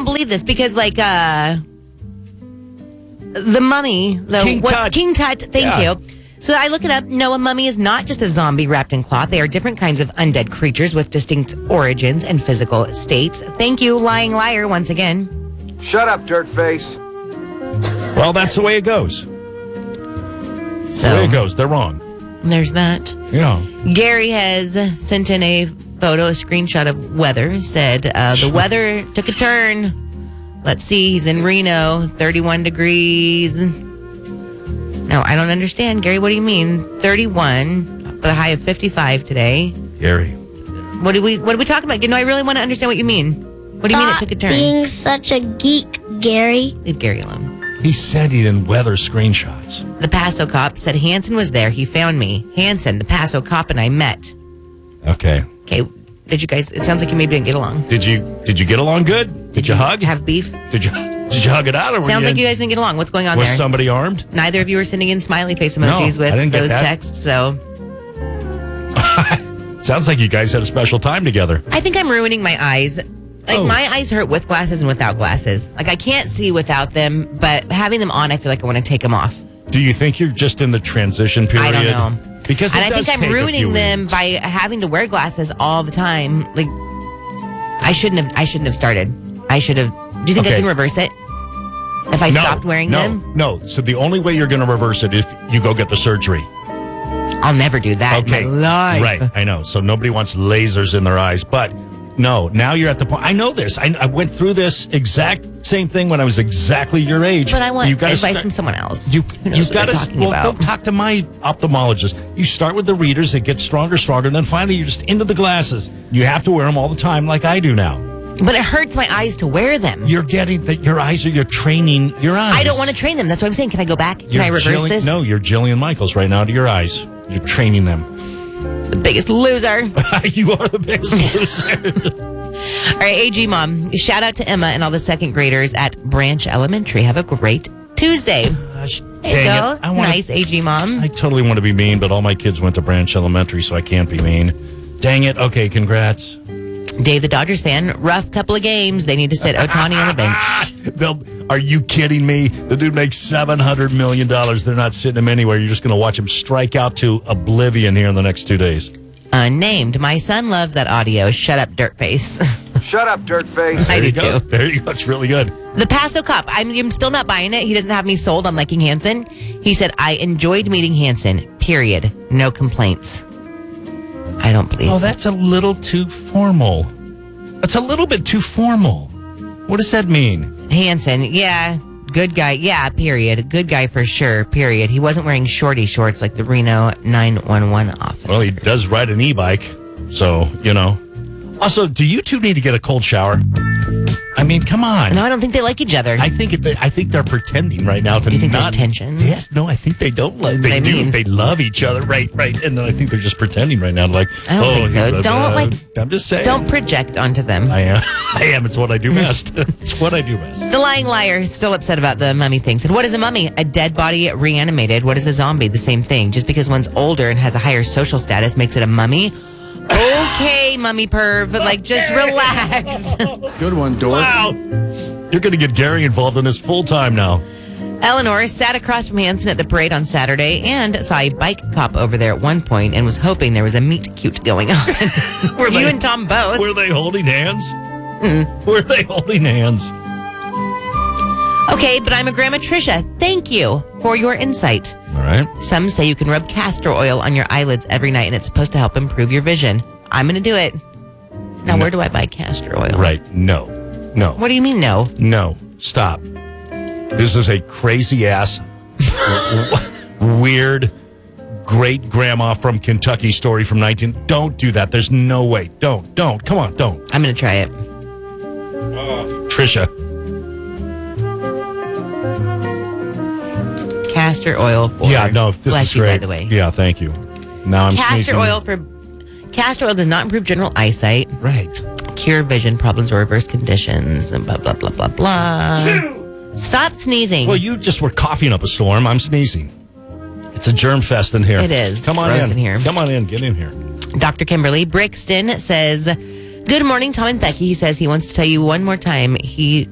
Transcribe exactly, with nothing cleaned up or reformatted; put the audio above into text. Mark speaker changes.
Speaker 1: don't believe this because, like, uh, the mummy, the,
Speaker 2: King
Speaker 1: what's
Speaker 2: Tut.
Speaker 1: King Tut? Thank
Speaker 2: Yeah.
Speaker 1: you. So I look it up. No, a mummy is not just a zombie wrapped in cloth. They are different kinds of undead creatures with distinct origins and physical states. Thank you, lying liar, once again.
Speaker 3: Shut up, dirtface.
Speaker 2: Well, that's the way it goes.
Speaker 1: So
Speaker 2: That's the way it goes. They're wrong.
Speaker 1: there's that.
Speaker 2: Yeah.
Speaker 1: Gary has sent in a photo, a screenshot of weather. Said uh, the weather took a turn. Let's see. He's in Reno, thirty-one degrees. No, I don't understand, Gary. What do you mean, thirty-one with a high of fifty-five today?
Speaker 2: Gary.
Speaker 1: What do we? What are we talking about? You know, I really want to understand what you mean. What do you mean it
Speaker 4: Stop
Speaker 1: took a turn?
Speaker 4: being such a geek, Gary.
Speaker 1: Leave Gary alone.
Speaker 2: He said he didn't weather screenshots.
Speaker 1: The Paso cop said Hanson was there. He found me. Hanson, the Paso cop, and I met.
Speaker 2: Okay.
Speaker 1: Okay, did you guys? It sounds like you maybe didn't get along.
Speaker 2: Did you Did you get along good? Did, you hug?
Speaker 1: Have beef?
Speaker 2: Did you Did you hug it out? Or were
Speaker 1: Sounds
Speaker 2: you
Speaker 1: like you guys didn't get along. What's going on
Speaker 2: Was
Speaker 1: there?
Speaker 2: somebody armed?
Speaker 1: Neither of you were sending in smiley face
Speaker 2: No,
Speaker 1: emojis
Speaker 2: I didn't
Speaker 1: with
Speaker 2: get
Speaker 1: those
Speaker 2: that.
Speaker 1: texts. So
Speaker 2: Sounds like you guys had a special time together.
Speaker 1: I think I'm ruining my eyes. Like
Speaker 2: Oh.
Speaker 1: my eyes hurt with glasses and without glasses. Like I can't see without them, but having them on, I feel like I want to take them off.
Speaker 2: Do you think you're just in the transition period?
Speaker 1: I don't know.
Speaker 2: Because it
Speaker 1: and I
Speaker 2: does
Speaker 1: think I'm
Speaker 2: take a
Speaker 1: ruining
Speaker 2: few
Speaker 1: them
Speaker 2: weeks.
Speaker 1: by having to wear glasses all the time. Like I shouldn't have. I shouldn't have started. I should have. Do you think
Speaker 2: Okay.
Speaker 1: I can reverse it if I
Speaker 2: no,
Speaker 1: stopped wearing
Speaker 2: no,
Speaker 1: them?
Speaker 2: No, So the only way you're going to reverse it is if you go get the surgery.
Speaker 1: I'll never do that
Speaker 2: Okay.
Speaker 1: in my life.
Speaker 2: Right. I know. So nobody wants lasers in their eyes. But no, now you're at the point. I know this. I, I went through this exact same thing when I was exactly your age.
Speaker 1: But I want
Speaker 2: You gotta
Speaker 1: advice
Speaker 2: start-
Speaker 1: from someone else.
Speaker 2: You
Speaker 1: who knows
Speaker 2: you
Speaker 1: what
Speaker 2: got
Speaker 1: they're
Speaker 2: to
Speaker 1: talking
Speaker 2: well,
Speaker 1: about.
Speaker 2: go talk to my ophthalmologist. You start with the readers that get stronger, stronger, and then finally you're just into the glasses. You have to wear them all the time, like I do now.
Speaker 1: But it hurts my eyes to wear them.
Speaker 2: You're getting that your eyes are you're training your eyes.
Speaker 1: I don't want to train them. That's what I'm saying. Can I go back? Can
Speaker 2: You're
Speaker 1: I reverse
Speaker 2: Jillian-
Speaker 1: this?
Speaker 2: No, you're Jillian Michaels right now to your eyes. You're training them.
Speaker 1: The biggest loser.
Speaker 2: You are the biggest loser.
Speaker 1: All right, A G Mom. Shout out to Emma and all the second graders at Branch Elementary. Have a great Tuesday.
Speaker 2: Gosh,
Speaker 1: There you
Speaker 2: dang
Speaker 1: go.
Speaker 2: it. I wanna,
Speaker 1: Nice, A G Mom.
Speaker 2: I totally want to be mean, but all my kids went to Branch Elementary, so I can't be mean. Dang it. Okay, congrats.
Speaker 1: Dave, the Dodgers fan. Rough couple of games. They need to sit Ohtani on the bench.
Speaker 2: They'll, are you kidding me? The dude makes seven hundred million dollars. They're not sitting him anywhere. You're just going to watch him strike out to oblivion here in the next two days.
Speaker 1: Unnamed. My son loves that audio. Shut up, dirtface.
Speaker 3: Shut up, dirtface.
Speaker 1: I
Speaker 2: There you
Speaker 1: do
Speaker 2: go.
Speaker 1: too.
Speaker 2: There you go. It's really good.
Speaker 1: The Paso Cop. I'm, I'm still not buying it. He doesn't have me sold on liking Hanson. He said, I enjoyed meeting Hanson. Period. No complaints. I don't believe
Speaker 2: Oh,
Speaker 1: it.
Speaker 2: that's a little too formal. That's a little bit too formal. What does that mean?
Speaker 1: Hanson. Yeah. Good guy. Yeah, period. Good guy for sure. Period. He wasn't wearing shorty shorts like the Reno nine one one officer.
Speaker 2: Well, he does ride an e-bike, so, you know. Also, do you two need to get a cold shower? I mean, come on.
Speaker 1: No, I don't think they like each other.
Speaker 2: I think it, I think they're pretending right now to
Speaker 1: Do you think
Speaker 2: not.
Speaker 1: there's tension?
Speaker 2: Yes, no, I think they don't love. They
Speaker 1: I
Speaker 2: do.
Speaker 1: mean-
Speaker 2: They love each other, right? Right, and then I think they're just pretending right now, like,
Speaker 1: I don't
Speaker 2: oh,
Speaker 1: think so.
Speaker 2: he-
Speaker 1: Don't,
Speaker 2: uh,
Speaker 1: like-
Speaker 2: I'm just saying.
Speaker 1: Don't project onto them.
Speaker 2: I am. I am. It's what I do best. It's what I do best.
Speaker 1: The lying liar is still upset about the mummy thing. Said, what is a mummy? A dead body reanimated. What is a zombie? The same thing. Just because one's older and has a higher social status makes it a mummy. Okay, mummy perv. Like, just relax.
Speaker 3: Good one, dork.
Speaker 2: Wow. You're going to get Gary involved in this full time now.
Speaker 1: Eleanor sat across from Hanson at the parade on Saturday and saw a bike cop over there at one point and was hoping there was a meet cute going on.
Speaker 2: Were
Speaker 1: you
Speaker 2: they-
Speaker 1: and Tom both.
Speaker 2: Were they holding hands? Were they holding hands?
Speaker 1: Okay, but I'm a Grandma Trisha. Thank you for your insight.
Speaker 2: All right.
Speaker 1: Some say you can rub castor oil on your eyelids every night and it's supposed to help improve your vision. I'm going to do it. Now,
Speaker 2: No.
Speaker 1: where do I buy castor oil?
Speaker 2: Right. No. No.
Speaker 1: What do you mean, no?
Speaker 2: No. Stop. This is a crazy ass, weird, great grandma from Kentucky story from nineteen. Don't do that. There's no way. Don't. Don't. Come on. Don't.
Speaker 1: I'm going to try it.
Speaker 2: Trisha.
Speaker 1: Castor oil for.
Speaker 2: Yeah. No. This
Speaker 1: Bless
Speaker 2: is
Speaker 1: you,
Speaker 2: great.
Speaker 1: by the way.
Speaker 2: Yeah. Thank you. Now I'm
Speaker 1: Castor
Speaker 2: sneezing.
Speaker 1: oil for. Castor oil does not improve general eyesight,
Speaker 2: Right.
Speaker 1: cure vision problems, or reverse conditions, and blah, blah, blah, blah, blah. Stop sneezing.
Speaker 2: Well, you just were coughing up a storm. I'm sneezing. It's a germ fest in here.
Speaker 1: It is.
Speaker 2: Come on
Speaker 1: Gross
Speaker 2: in.
Speaker 1: in here.
Speaker 2: Come on in. Get in here.
Speaker 1: Doctor Kimberly Brixton says, good morning, Tom and Becky. He says he wants to tell you one more time he